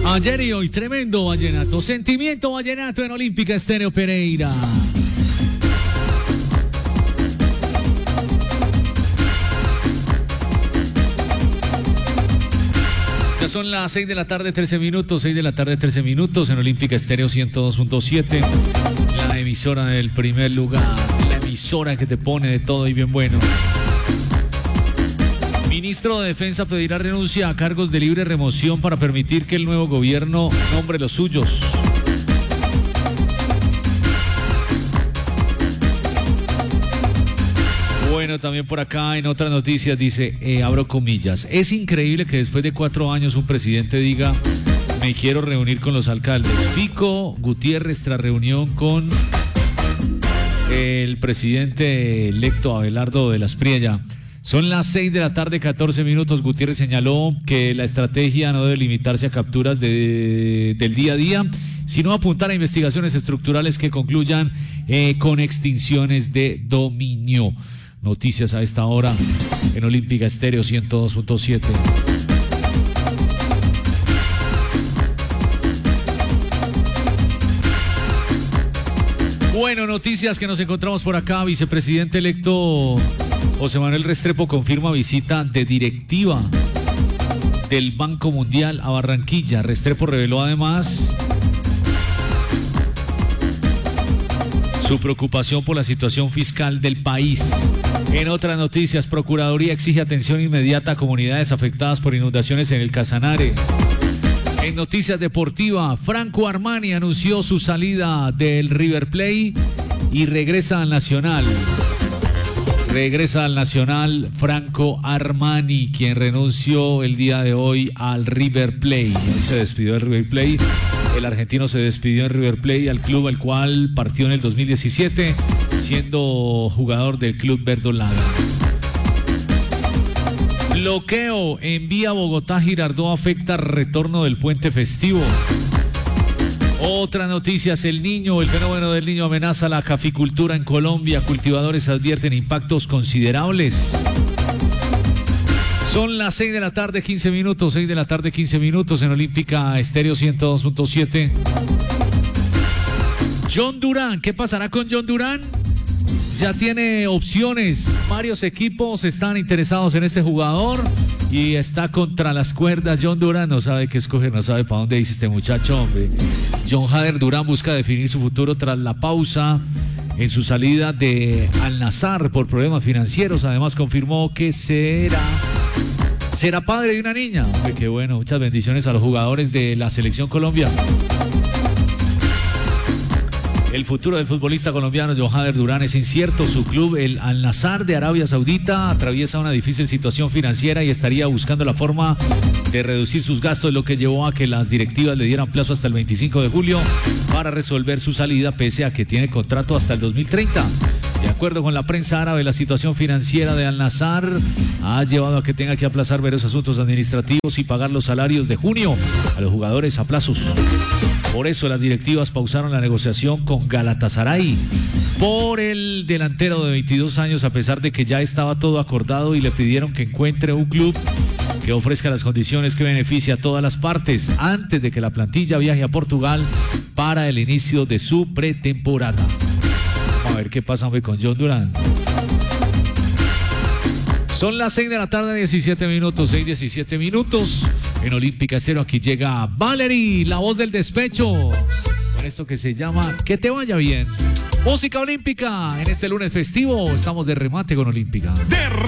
Ayer y hoy, tremendo vallenato. Sentimiento vallenato en Olímpica Estéreo Pereira. Ya son las 6 de la tarde, 13 minutos. 6 de la tarde, 13 minutos en Olímpica Estéreo 102.7. La emisora del primer lugar. La emisora que te pone de todo y bien bueno. Ministro de Defensa pedirá renuncia a cargos de libre remoción para permitir que el nuevo gobierno nombre los suyos. Bueno, también por acá en otras noticias dice, abro comillas, es increíble que después de 4 años un presidente diga, me quiero reunir con los alcaldes. Fico Gutiérrez tras reunión con el presidente electo Abelardo de la Espriella. Son las 6 de la tarde, 14 minutos. Gutiérrez señaló que la estrategia no debe limitarse a capturas del día a día, sino apuntar a investigaciones estructurales que concluyan con extinciones de dominio. Noticias a esta hora en Olímpica Estéreo 102.7. Bueno, noticias que nos encontramos por acá. Vicepresidente electo José Manuel Restrepo confirma visita de directiva del Banco Mundial a Barranquilla. Restrepo reveló además su preocupación por la situación fiscal del país. En otras noticias, Procuraduría exige atención inmediata a comunidades afectadas por inundaciones en el Casanare. En noticias deportivas, Franco Armani anunció su salida del River Plate y regresa al Nacional. Regresa al Nacional Franco Armani, quien renunció el día de hoy al River Plate. Hoy se despidió del River Plate. El argentino se despidió en River Plate, al club al cual partió en el 2017, siendo jugador del club verdolaga. Bloqueo en vía Bogotá-Girardot afecta retorno del puente festivo. Otras noticias, el fenómeno del niño amenaza la caficultura en Colombia. Cultivadores advierten impactos considerables. Son las 6 de la tarde, 15 minutos. 6 de la tarde, 15 minutos en Olímpica Estéreo 102.7. John Durán, ¿qué pasará con John Durán? Ya tiene opciones. Varios equipos están interesados en este jugador y está contra las cuerdas. John Durán no sabe qué escoger, no sabe para dónde dice este muchacho, hombre. John Hader Durán busca definir su futuro tras la pausa en su salida de Al-Nassr por problemas financieros. Además confirmó que será padre de una niña. Hombre, qué bueno, muchas bendiciones a los jugadores de la Selección Colombia. El futuro del futbolista colombiano John Hader Durán es incierto. Su club, el Al-Nassr de Arabia Saudita, atraviesa una difícil situación financiera y estaría buscando la forma de reducir sus gastos, lo que llevó a que las directivas le dieran plazo hasta el 25 de julio para resolver su salida, pese a que tiene contrato hasta el 2030. De acuerdo con la prensa árabe, la situación financiera de Al-Nassr ha llevado a que tenga que aplazar varios asuntos administrativos y pagar los salarios de junio a los jugadores a plazos. Por eso las directivas pausaron la negociación con Galatasaray por el delantero de 22 años, a pesar de que ya estaba todo acordado, y le pidieron que encuentre un club que ofrezca las condiciones que beneficie a todas las partes antes de que la plantilla viaje a Portugal para el inicio de su pretemporada. Vamos a ver qué pasa, hombre, con John Durán. Son las 6 de la tarde, 17 minutos, 6:17 minutos. En Olímpica Estéreo, aquí llega Valerie, la voz del despecho, con esto que se llama Que te vaya bien. Música olímpica en este lunes festivo. Estamos de remate con Olímpica.